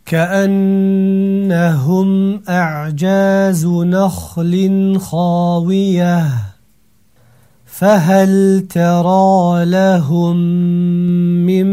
كأنهم أعجاز نخل خاوية فهل ترى لهم من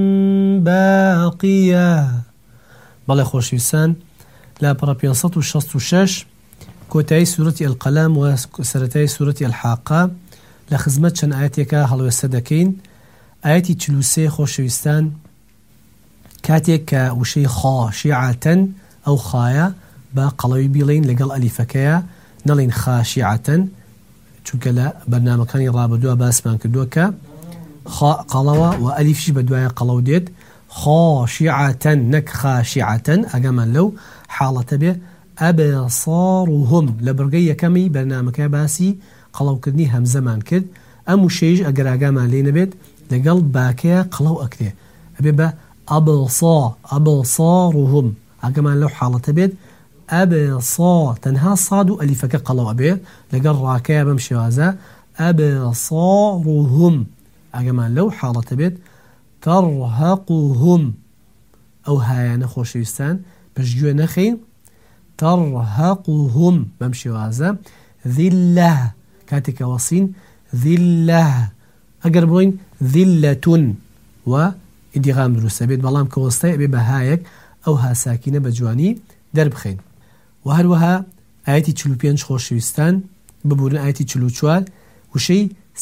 باقية. بەڵێ خۆشەویستان لا پڕە 566 کۆتایی سوورەتی القەلەم و سەرەتای سوورەتی الحاقە لە خزمەت چەند ئاەتێکە هەڵوێستە دەکەین. ئاەتی 43 خۆشەویستان کاتێک کە وشەی خاشعەتەن ئەو خایە بە قەڵەوی بیڵین لەگەڵ ئەلیفەکەیە نەڵین خاشعەتەن چونکە لە بەرنامەکانی ڕابردووە باسمان کردووە کە قەڵەوە و ئەلیفشی بە دوایە قەڵەو دێت خاشعەتەن نەک خاشعەتەن ئەگەمان لەو حاڵەتە بێ ئەبصارهم لە بڕگەی یەکەمی بەرنامەکە باسی قەڵەوکردنی هەمزەمان کرد ئەم وشەیەش ئەگەر ئاگامان لێ نەبێت لەگەڵ باکەیە قەڵەو ئەکرێ ئەبێ بە ئەبصارهم ئەگەمان لەو حاڵەتە بێت ئەبصا تەنها ساد و ئەلیفەکە قەڵەو ئەبێ لەگەڵ ڕاکەیە بەم شێوازە ئەبصارهم ئەگەمان لەو حاڵەتە بێت ترهقهم ئەو هایانە خۆشەویستان پشتگوێ نەخەین ترهقهم بەم شێوازە ذلة کاتێکە وەسین ذلة ئەگەر بڵین ذلەتون و ئیدغام دروستە بێت بەڵام کە وەستای ئەبێ بە هایەک ئەو هاساکینە بە جوانی دەربخەین. و هەروەها ئاەتی 45 خۆشەویستان ببوورن ئاەتی 44 وشەی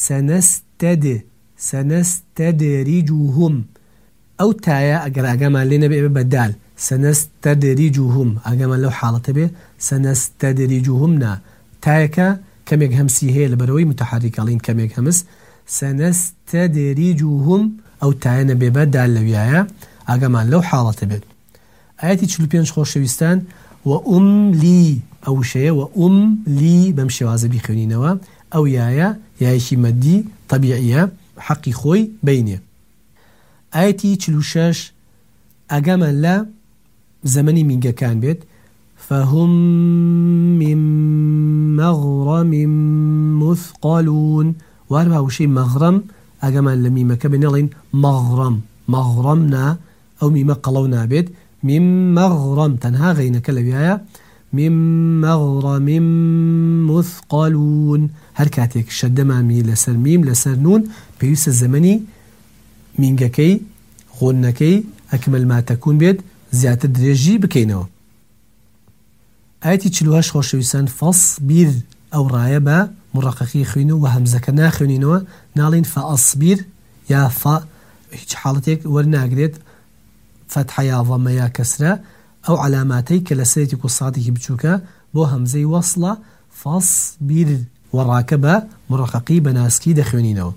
سەنەستەدریجوهم ئەو تایە ئەگەر ئاگامان لێ نەبێ بە دال سەنەستەدریجوهم ئاگامان لەو حاڵەتە بێ سەنەستەدریجوهم نا تایەکە کەمێک هەمسی هەیە لە بەرەوەی متحرکەڵین کەمێک هەمس سەنەستەدریجوهم ئەو تایە نەبێ بە دال لەویایە ئاگامان لەو حاڵەتە بێت. ئاەتی 45 خۆشەویستان و ئوملی ئەو شەیە و ئوملی بەم شێوازە بیخوێنینەوە ئەو یایەکی مەدی طبیعیە حەقی خۆی بینێ. ئاەتی 46 ئاگامان لە زەمەنی مینگەکان بێت فهم من مغرم مثقلون وهروها وشەی مەغرەم ئاگامان لە میمەکە بنێڵین مەغرەم نا ئەو میمە قەڵەو نابێت من مغرم تەنها غەینەکە لەویایە من مغرم مثقلون هەر کاتێک شەدەمامی لەسەر میم لەسەر نون پێویستە زەمەنی مینگەکەی غۆنەکەی ئەکمل ما تەکون بێت زیاتر درێژی بکەینەوە. ئاەتی 48 خۆشەویستان فەصبیر ئەو ڕایە بە مڕەقەقی خوێن و هەمزەکە ناخوێنینەوە ناڵین فەئەصبیر یا فە هیچ حاڵەتێک وەرناگرێت فتحە یا ضەمە یا کەسرە ئەو علاماتەی کە لە سەرێتی و سادێکی بچووکە بۆ هەمزەی وەصلە فەصبیر وەڕاکە بە مڕەقەقی بەناسکی دەخوێنینەوە.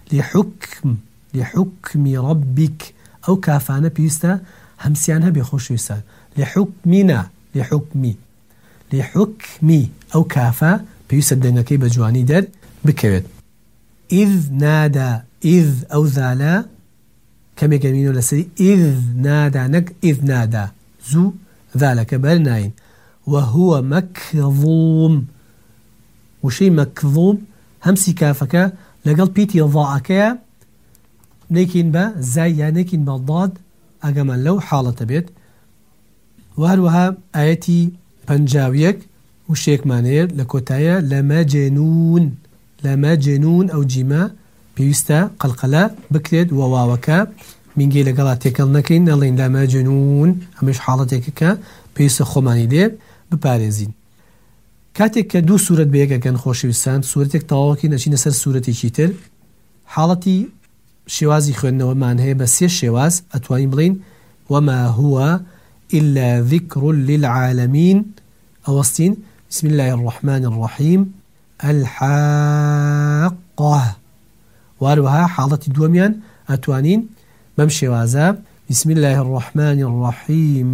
لحکمی ڕەبیک ئەو کافانە پێویستە هەمسیان هەبێ خۆشەویستان لحکمینا لحکمی ئەو کافە پێویستە دەنگەکەی بە جوانی دەر بکەوێت. ئیذ نادا ئیذ ئەو زالە کەمێک گەمینەوە لەسەری ئیذ نادا نەک ئیذ نادا زوو ذالەکە بەرناین وهو مەکظوم وشەی مەکظوم هەمسی کافەکە لەگەڵ پیتی ضاعەکەیە نەیکین بە زای یا نەیکین بە ضاد ئەگەمان لەو حاڵەتە بێت. و هەروەها ئاەتی 51 وشەیەکمانەیە لە کۆتایە لەمەجنون ئەو جیمە پێویستە قەلقەلە بکرێت و واوەکە مینگەی لەگەڵا تێکەڵ نەکەین نەڵێن لەمەجنون ئەمەش حاڵەتێکە کە پێویستە خۆمانی لێ بپارێزین. کاتێک کە دوو سوورەت بەیەکەکەن خۆشەویستان سوورەتێک تەواوەکی نەچینە سەر سوورەتێکی تر حاڵەتی شێوازی خوێندنەوەمان هەیە بە سێ شێواز ئەتوانین بڵین وما هو إلا ذكر للعالمين أوستين بسم الله الرحمن الرحيم الحاقة واروها حالة دوميان أتوانين بمشي وازا بسم الله الرحمن الرحيم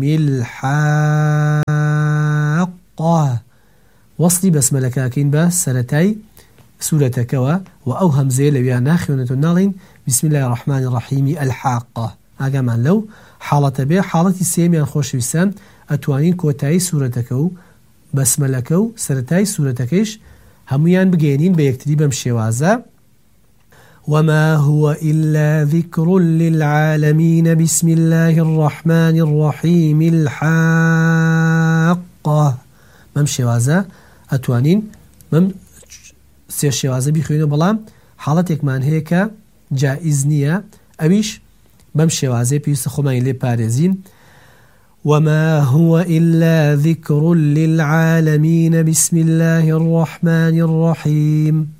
الحاقة وصلي بسملة كاكين بس سرتاي سورة كوا وأو همزة لويا ناخيونة النالين بسم الله الرحمن الرحيم الحاقة أجمعن لو حالة بي حالة السيميان خوش بسان أتوانين كوتاي سورة كو بسملة كو سرتاي سورة كيش هميان بجينين بيكتري بمشي وازا وما هو إلا ذكر للعالمين بسم الله الرحمن الرحيم الحاقة مم شوازة أتوانين مم سير شوازة بيخوينو بلام حالتك من هيك جائز نية أبيش مم شوازة بيست خمين لبارزين وما هو إلا ذكر للعالمين بسم الله الرحمن الرحيم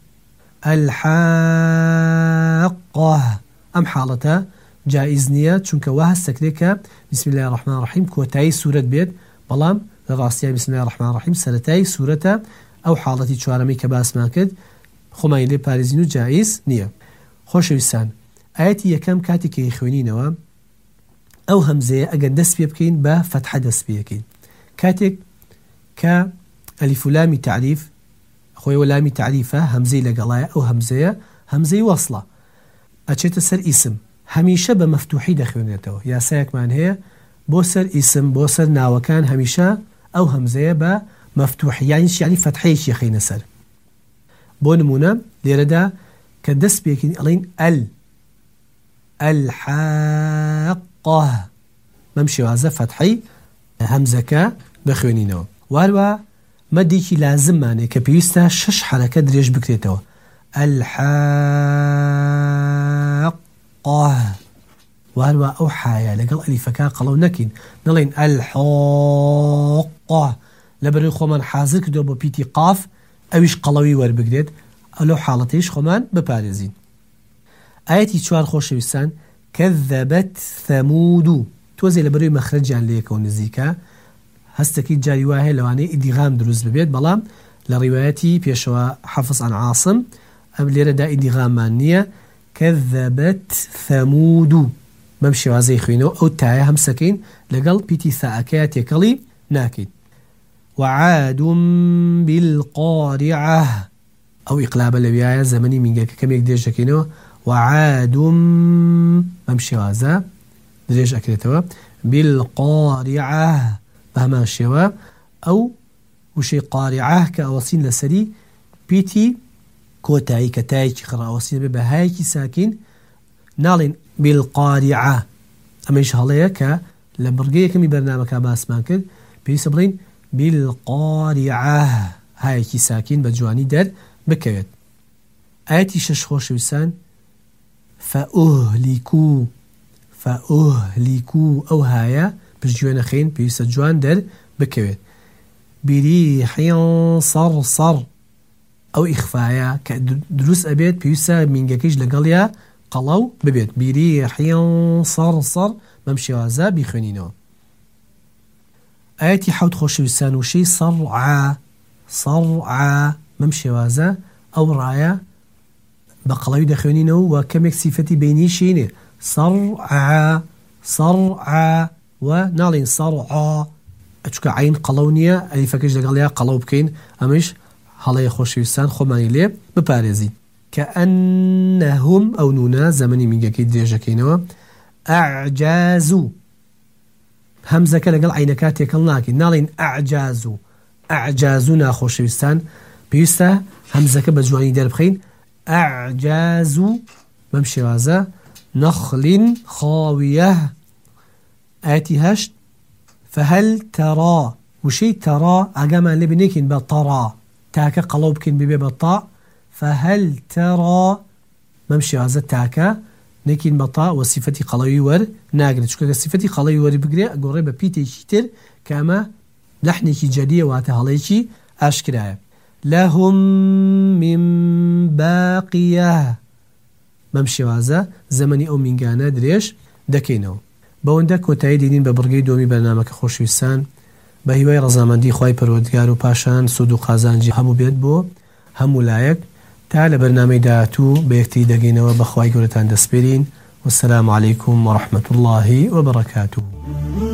الحاقة أم حالته جائز نية چونك وها السكريكا بسم الله الرحمن الرحيم كوتاي سورة بيت بلام لراسية بسم الله الرحمن الرحيم سرتاي سورة أو حالتي چوارمي كباس ماكد خمين لي بارزينو جائز نية خوش ويسان آياتي يكام كاتك يخوينينوا أو همزة أجد دس بيبكين با فتح دس بيبكين كاتك كألف لام تعريف خوي ولامي تعريفه همزة لقلايا أو همزة وصلة أشيت سر اسم هميشة بمفتوحي دخونيته يا سايك من هي بوسر اسم بوسر ناوكان هميشة أو همزة بمفتوحي يعني فتحيش يخين سر بونمونا ليردا كدس بيكين ألين الحاقة ممشي وهذا فتحي همزة بخونينه وهو مديكي لازم معنى كبيستا شش حركة دريش بكريتو الحاقة وهلوا أو حايا لقل أليفكا قلو نكين نلين الحاقة لبري خومان حاضر كدو ببيتي قاف أويش قلوي ور بكريت ألو حالتيش خومان ببارزين آياتي چوار خوش ويسان كذبت ثمود توزي لبري مخرجان ليكون نزيكا هستكي جاري واهي لواني ادغام دروز ببيت بلام لرواياتي بيشوا حفظ عن عاصم قبل ردا ادغام مانية كذبت ثمود ممشي وازي خوينو او تايا هم سكين لقل بيتي ثاكات يكلي ناكد وعاد بالقارعة او اقلاب اللبيايا زمني من كم يقدر شكينو وعاد ممشي وازا دريج اكريتوا بالقارعة بهمان الشوا أو وشي قارعه كأوصين لسري بيتي كوتاي كتاي كخرا أوصين بهايكي ساكن نالين بالقارعة أما إيش هلايا لبرقية كمي برنامج كاباس ماكد بيسبرين بالقارعة هايكي ساكن بجواني در بكوت آياتي شش خوش ويسان فأهلكوا أو هايا بجوان خين بيسا جوان در بكوت بريح صرصر أو إخفايا كدروس أبيت بيسا منجاكيج لقاليا قلو ببيت بريح صرصر ممشي وازا بيخونينو آياتي حوت خوش ويسان وشي صرعا ممشي وازا أو رايا بقلو دخونينو وكمك صفتي بيني شيني صرعا ونالين صرعا أتشك عين قلونية ألي فكش لقاليا قلو بكين أمش هلا يخوش ويسان خماني ليه ببارزي كأنهم أو نونا زمني من جاكي دريجاكينو أعجازو همزة كالقل عينكات يكلناكي نالين أعجازو ناخوش ويسان بيستا همزة كبجواني دار بخين أعجازو ممشي رازا نخل خاوية آتي هشت فهل ترى وشي ترى أقاما اللي بنيكين بطرى تاكا قلوبكين ببي بطاء فهل ترى ممشي هذا تاكا نيكين بطاء وصفتي قلوي ور ناقل شكرا صفتي قلوي ور بقري أقول بيتي شتر كما لحنكي جدية واتهاليكي أشكرا لهم من باقية ممشي هذا زمني أو من قانا دريش دكينو بەوەندە کۆتایی دێنین بە بڕگەی دۆمی بەرنامەکە خۆشویستان بە هیوای ڕەزامەندی خوای پەروەردگار و پاشان سود و قازانجی هەموو بێت بۆ هەموو لایەک تا لە بەرنامەی داهاتوو بە یەکتری دەگەینەوە بە خوای گەورەتان دەسپێرین والسلام عەلەیکوم وەڕەحمەتوڵڵاهی وبەڕەکاتوه